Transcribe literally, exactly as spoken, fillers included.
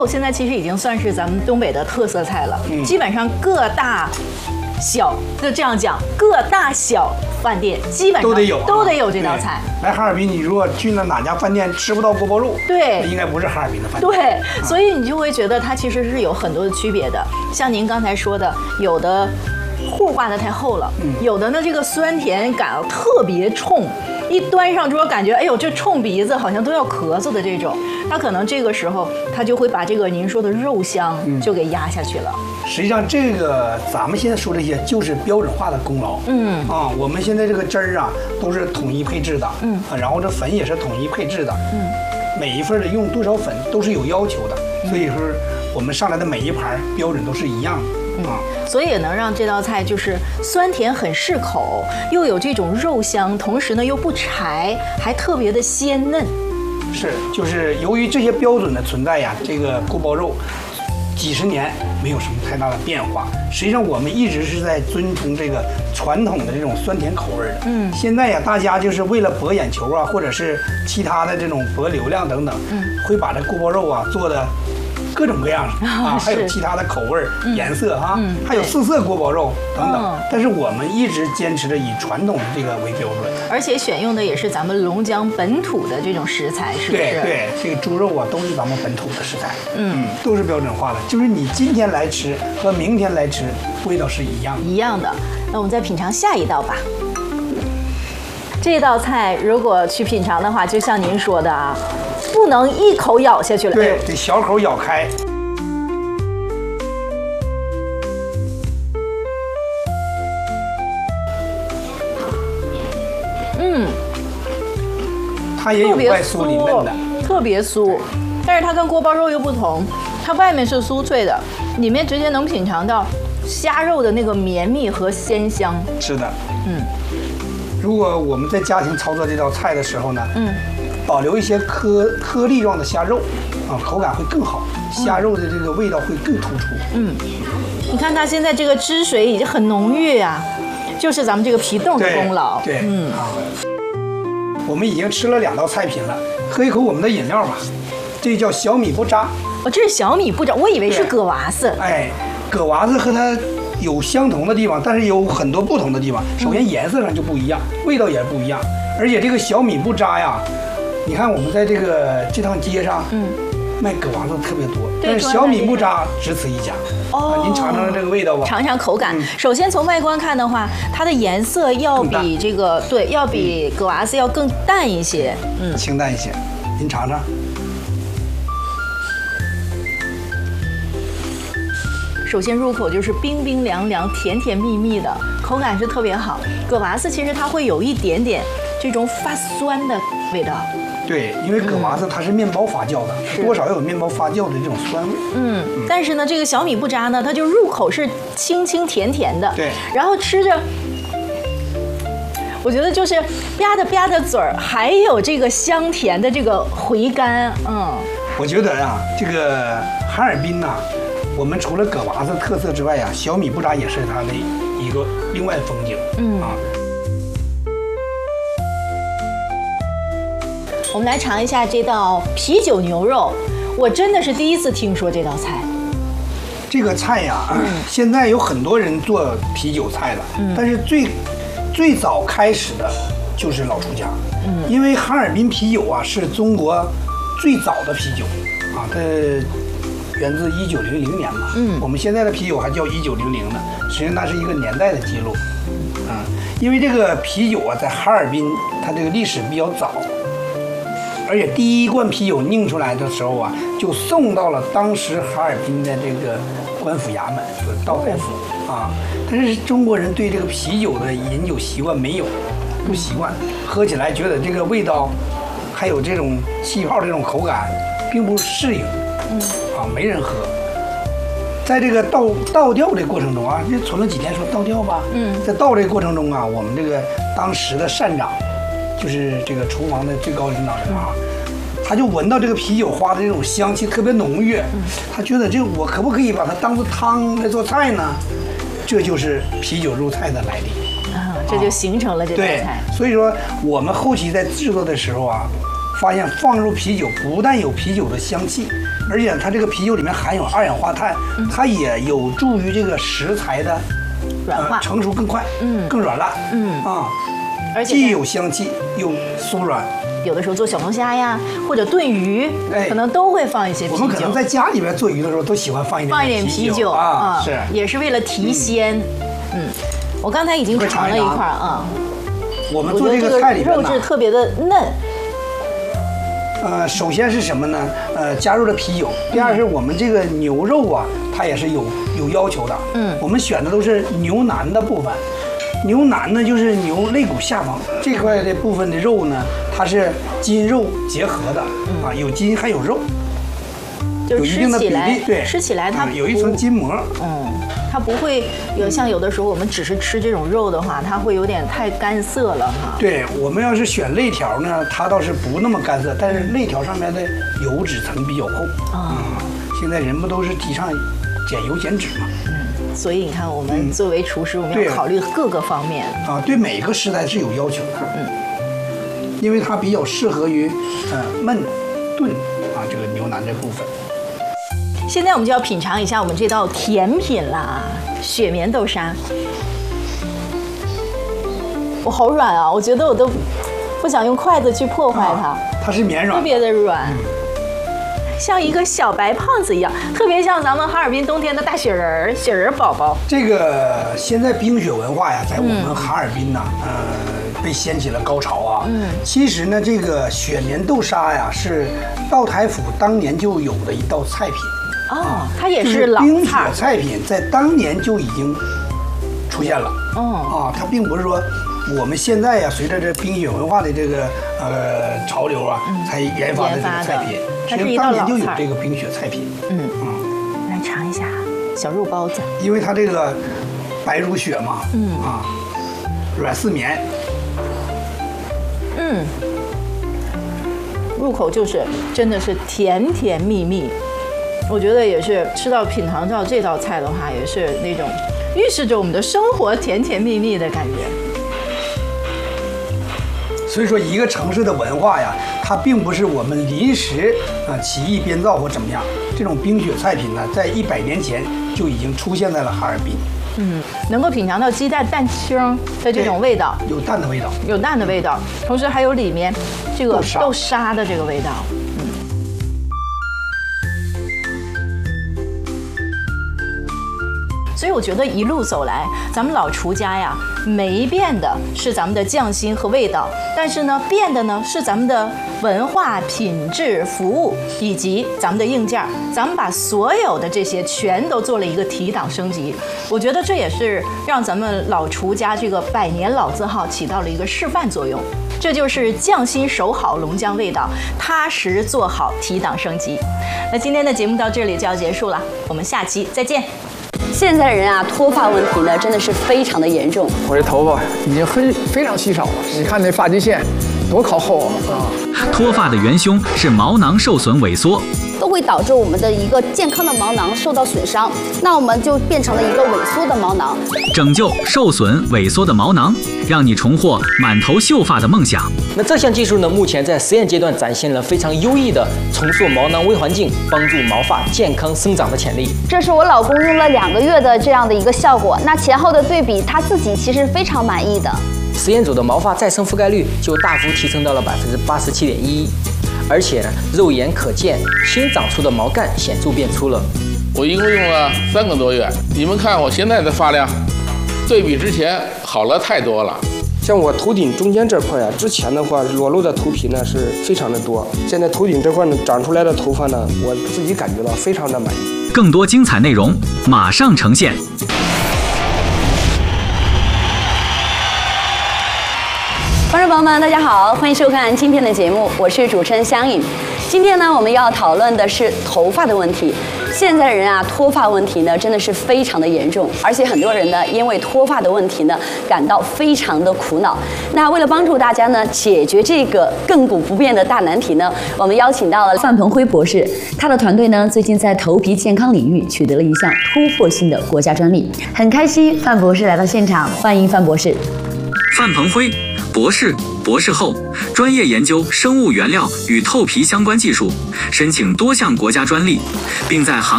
现在其实已经算是咱们东北的特色菜了，嗯、基本上各大小就这样讲，各大小饭店基本上都得有、啊、 都得有这道菜。 来哈尔滨，你如果去了哪家饭店吃不到锅包肉， 对， 应该不是哈尔滨的饭店。 对，啊、所以你就会觉得它其实是有很多的区别的。像您刚才说的，有的糊挂的太厚了，嗯、有的呢这个酸甜感特别冲。一端上桌，感觉哎呦，这冲鼻子，好像都要咳嗽的这种。他可能这个时候，他就会把这个您说的肉香就给压下去了。 嗯、实际上，这个咱们现在说这些就是标准化的功劳。嗯啊，我们现在这个汁儿啊都是统一配置的。嗯啊，然后这粉也是统一配置的。嗯，每一份的用多少粉都是有要求的，所以说我们上来的每一盘标准都是一样的。 啊、嗯，所以也能让这道菜就是酸甜很适口，又有这种肉香，同时呢又不柴，还特别的鲜嫩。 是，就是由于这些标准的存在呀，这个锅包肉几十年没有什么太大的变化。实际上我们一直是在遵从这个传统的这种酸甜口味的。嗯，现在呀，大家就是为了博眼球啊，或者是其他的这种博流量等等，嗯，会把这锅包肉啊做的各种各样啊，还有其他的口味、嗯、颜色哈、嗯，还有四色锅包肉等等。嗯、但是我们一直坚持着以传统的这个为标准， 而且选用的也是咱们龙江本土的这种食材，是不是？ 对对，这个猪肉啊都是咱们本土的食材，嗯，都是标准化的。就是你今天来吃和明天来吃，味道是一样的。 一样的。那我们再品尝下一道吧。这道菜如果去品尝的话，就像您说的啊。不能一口咬下去了， 对，得小口咬开。 嗯， 它也有外酥里嫩的， 特别酥。但是它跟锅包肉又不同，它外面是酥脆的，里面直接能品尝到虾肉的那个绵密和鲜香。 是的，嗯。如果我们在家庭操作这道菜的时候呢，嗯。保留一些颗颗粒状的虾肉，啊，口感会更好，虾肉的这个味道会更突出。嗯， 你看它现在这个汁水已经很浓郁啊，就是咱们这个皮冻的功劳。 对，对嗯啊，我们已经吃了两道菜品了，喝一口我们的饮料吧。这叫小米不扎。 哦，这是小米不扎，我以为是葛娃子。 哎，葛娃子和它有相同的地方，但是有很多不同的地方。首先颜色上就不一样，味道也不一样，而且这个小米不扎呀。你看，我们在这个这趟街上，嗯，卖葛娃子特别多，但是小米不扎只此一家。哦，您尝尝这个味道吧， 尝尝口感。嗯、首先从外观看的话，它的颜色要比这个对，要比葛娃子要更淡一些， 嗯，清淡一些。您尝尝。 首先入口就是冰冰凉凉、甜甜蜜蜜的，口感是特别好。葛娃子其实它会有一点点这种发酸的味道。 对，因为葛娃子它是面包发酵的，嗯、多少要有面包发酵的这种酸味。 嗯，嗯但是呢，这个小米不扎呢，它就入口是清清甜甜的。 对， 然后吃着，我觉得就是吧嗒吧嗒嘴儿，还有这个香甜的这个回甘。嗯， 我觉得啊，这个哈尔滨呐、啊，我们除了葛娃子特色之外呀、啊，小米不扎也是它的一个另外的风景。嗯啊。 我们来尝一下这道啤酒牛肉，我真的是第一次听说这道菜。 这个菜呀、啊，嗯、现在有很多人做啤酒菜了，嗯、但是最最早开始的就是老厨家，嗯、因为哈尔滨啤酒啊是中国最早的啤酒啊，它源自一九零零年嘛，嗯，我们现在的啤酒还叫一九零零呢，实际上那是一个年代的记录，啊，因为这个啤酒啊在哈尔滨它这个历史比较早。而且第一罐啤酒拧出来的时候啊，就送到了当时哈尔滨的这个官府衙门，就是道台府啊。但是中国人对这个啤酒的饮酒习惯没有，不习惯，喝起来觉得这个味道，还有这种气泡这种口感，并不适应，嗯，啊，没人喝。在这个倒倒吊的过程中啊，就存了几天说倒吊吧，嗯，在倒这个过程中啊，我们这个当时的膳长。就是这个厨房的最高领导人啊，他就闻到这个啤酒花的这种香气特别浓郁，他觉得这我可不可以把它当做汤来做菜呢？这就是啤酒入菜的来历啊，这就形成了这道菜。 对，所以说我们后期在制作的时候啊，发现放入啤酒不但有啤酒的香气， 而且它这个啤酒里面含有二氧化碳，嗯、它也有助于这个食材的软化、 呃、成熟更快， 嗯， 更软烂， 嗯啊， 而且既有香气又酥软。 有的时候做小龙虾呀，或者炖鱼，哎、可能都会放一些啤酒。 我们可能在家里边做鱼的时候，都喜欢放一点放一点啤酒啊，是， 也是为了提鲜。嗯，嗯我刚才已经尝了一块啊。 我们做这个菜里边肉质特别的嫩。 呃，首先是什么呢？呃，加入了啤酒。第二是我们这个牛肉啊，它也是有有要求的。嗯，我们选的都是牛腩的部分。牛腩呢，就是牛肋骨下方这块的部分的肉呢，它是筋肉结合的，嗯、啊，有筋还有肉， 有一定的比例。 对， 吃起来它、 嗯、有一层筋膜。 嗯，它不会有像有的时候我们只是吃这种肉的话，它会有点太干涩了哈。 对，我们要是选肋条呢，它倒是不那么干涩，但是肋条上面的油脂层比较厚啊、嗯。现在人不都是提倡减油减脂嘛？ 所以你看，我们作为厨师，我们要考虑各个方面啊，对每个食材是有要求的。嗯，因为它比较适合于呃焖、炖啊这个牛腩这部分。 现在我们就要品尝一下我们这道甜品啦，雪棉豆沙。我好软啊，我觉得我都不想用筷子去破坏它。啊、 它是绵软， 特别的软。嗯，像一个小白胖子一样，特别像咱们哈尔滨冬天的大雪人儿、雪人宝宝。 这个现在冰雪文化呀，在我们哈尔滨呢，嗯、呃，被掀起了高潮啊。嗯，其实呢，这个雪棉豆沙呀，是道台府当年就有的一道菜品。 哦，它也是老冰雪菜品，在当年就已经出现了。哦，啊，它并不是说我们现在呀，随着这冰雪文化的这个呃潮流啊，嗯、才研发的这个菜品。 它是一道老菜， 当年就有这个冰雪菜品。 嗯嗯，来尝一下小肉包子， 因为它这个白如雪嘛，嗯啊，软似绵。 嗯，入口就是真的是甜甜蜜蜜。我觉得也是吃到品尝到这道菜的话，也是那种预示着我们的生活甜甜蜜蜜的感觉。 所以说，一个城市的文化呀，它并不是我们临时啊起义编造或怎么样。这种冰雪菜品呢，在一百年前就已经出现在了哈尔滨。 嗯，能够品尝到鸡蛋蛋清的这种味道， 有蛋的味道， 有蛋的味道，同时还有里面这个豆沙的这个味道。嗯。所以我觉得一路走来，咱们老厨家呀，没变的是咱们的匠心和味道，但是呢，变的呢是咱们的文化、品质、服务以及咱们的硬件。咱们把所有的这些全都做了一个提档升级。我觉得这也是让咱们老厨家这个百年老字号起到了一个示范作用。这就是匠心守好龙江味道，踏实做好提档升级。那今天的节目到这里就要结束了，我们下期再见。 现在人啊，脱发问题呢，真的是非常的严重。 我这头发已经很非常稀少了，你看那发际线多靠后啊！ 脱发的元凶是毛囊受损萎缩， 都会导致我们的一个健康的毛囊受到损伤，那我们就变成了一个萎缩的毛囊。 拯救受损萎缩的毛囊，让你重获满头秀发的梦想。 那这项技术呢，目前在实验阶段展现了非常优异的重塑毛囊微环境，帮助毛发健康生长的潜力。 这是我老公用了两个月的这样的一个效果，那前后的对比，他自己其实非常满意的。 实验组的毛发再生覆盖率就大幅提升到了百分之八十七点一，而且肉眼可见新长出的毛干显著变粗了。 我一共用了三个多月，你们看我现在的发量，对比之前好了太多了。 像我头顶中间这块呀、啊，之前的话裸露的头皮呢是非常的多，现在头顶这块呢长出来的头发呢，我自己感觉到非常的满意。 更多精彩内容马上呈现。 观众朋友们，大家好，欢迎收看今天的节目，我是主持人香颖。今天呢，我们要讨论的是头发的问题。现在人啊，脱发问题呢，真的是非常的严重，而且很多人呢，因为脱发的问题呢，感到非常的苦恼。那为了帮助大家呢，解决这个亘古不变的大难题呢，我们邀请到了范鹏辉博士，他的团队呢，最近在头皮健康领域取得了一项突破性的国家专利。很开心，范博士来到现场，欢迎范博士。 范鹏辉，博士、博士后，专业研究生物原料与透皮相关技术，申请多项国家专利，并在行